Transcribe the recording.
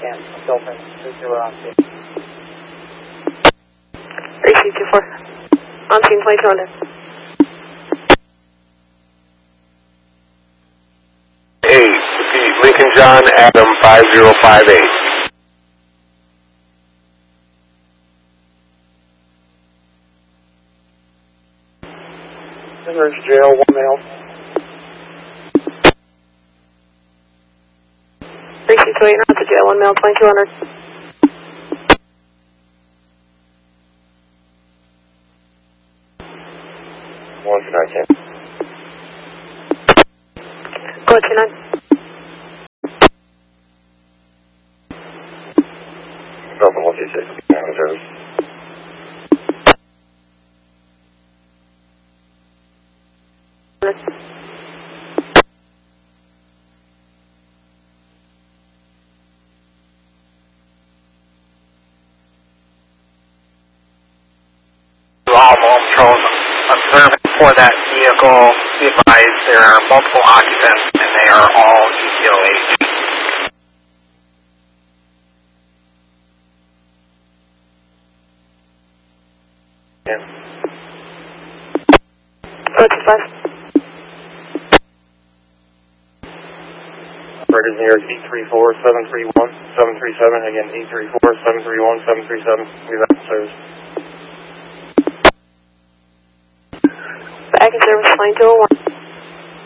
again. Dolphin 20 on scene. Receive 24. On scene 2200. Hey, repeat, Lincoln John, Adam 5058. There's jail, 1 male. Receive 28, not to jail, 1 male, 2200. One for 19. Go ahead, 29. Delta 126, county service. All mobile patrols observing for that vehicle. Be advised there are multiple occupants and they are all ECOH. Yeah. Go ahead, 25. Operators in here is E34, 731, 737. Again, E34, 731, 737. We've had service. Back in service, line 201.